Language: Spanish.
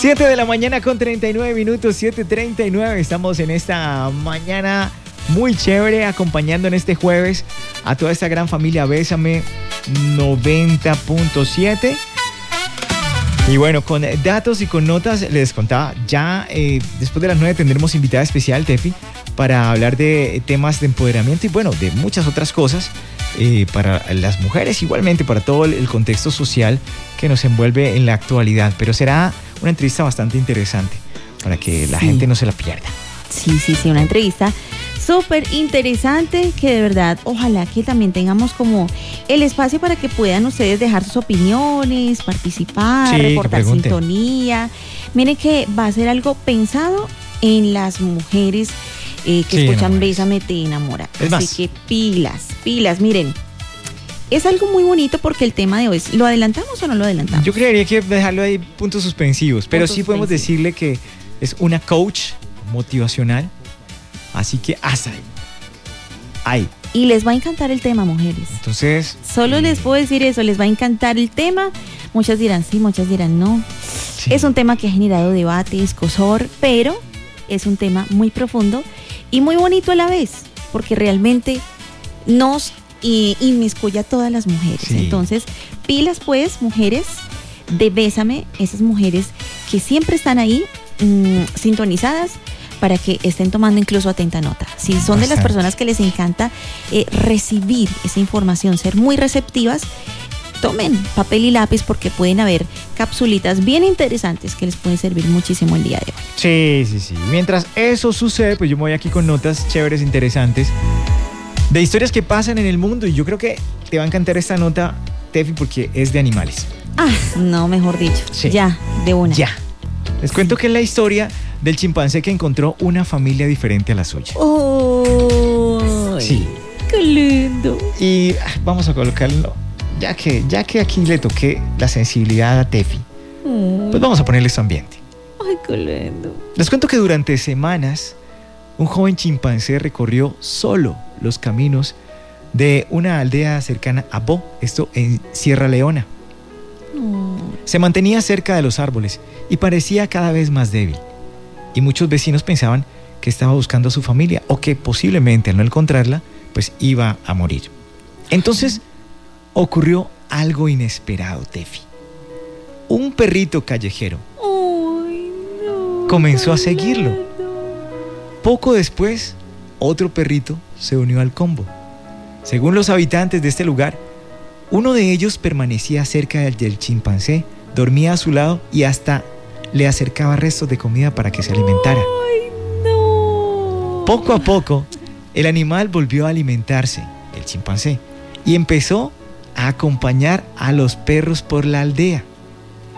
7 de la mañana con 39 minutos, 7:39. Estamos en esta mañana muy chévere, acompañando en este jueves a toda esta gran familia Bésame 90.7. Y bueno, con datos y con notas, les contaba, ya después de las 9 tendremos invitada especial, Tefi, para hablar de temas de empoderamiento y bueno, de muchas otras cosas para las mujeres, igualmente para todo el contexto social que nos envuelve en la actualidad. Pero será una entrevista bastante interesante para que la gente no se la pierda. Sí, una entrevista súper interesante que de verdad, ojalá que también tengamos como el espacio para que puedan ustedes dejar sus opiniones, participar, reportar sintonía. Miren que va a ser algo pensado en las mujeres que escuchan Bésame Te Enamora. Así que pilas, miren. Es algo muy bonito porque el tema de hoy, ¿lo adelantamos o no lo adelantamos? Yo creería que dejarlo ahí puntos suspensivos, pero sí podemos decirle que es una coach motivacional. Así que hasta ahí. Y les va a encantar el tema, mujeres. Entonces... Solo les puedo decir eso, les va a encantar el tema. Muchas dirán sí, muchas dirán no. Sí. Es un tema que ha generado debate, escozor, pero es un tema muy profundo y muy bonito a la vez, porque realmente nos inmiscuye a todas las mujeres. Sí. Entonces, pilas pues, mujeres de Bésame, esas mujeres que siempre están ahí sintonizadas, para que estén tomando incluso atenta nota. Si son de las personas que les encanta recibir esa información, ser muy receptivas, tomen papel y lápiz porque pueden haber capsulitas bien interesantes que les pueden servir muchísimo el día de hoy. Sí. Mientras eso sucede, pues yo me voy aquí con notas chéveres, interesantes, de historias que pasan en el mundo. Y yo creo que te va a encantar esta nota, Tefi, porque es de animales. No, mejor dicho. Sí. Ya, de una. Ya. Les cuento que es la historia del chimpancé que encontró una familia diferente a la suya. ¡Oh! Sí. ¡Qué lindo! Y vamos a colocarlo, ya que aquí le toqué la sensibilidad a Tefi, pues vamos a ponerle su ambiente. ¡Ay, qué lindo! Les cuento que durante semanas, un joven chimpancé recorrió solo los caminos de una aldea cercana a Bo, esto en Sierra Leona. Se mantenía cerca de los árboles y parecía cada vez más débil. Y muchos vecinos pensaban que estaba buscando a su familia o que posiblemente al no encontrarla, pues iba a morir. Entonces ocurrió algo inesperado, Tefi. Un perrito callejero comenzó a seguirlo. Poco después, otro perrito se unió al combo. Según los habitantes de este lugar, uno de ellos permanecía cerca del chimpancé, dormía a su lado y hasta le acercaba restos de comida para que se alimentara. ¡Ay, no! Poco a poco, el animal volvió a alimentarse, el chimpancé, y empezó a acompañar a los perros por la aldea.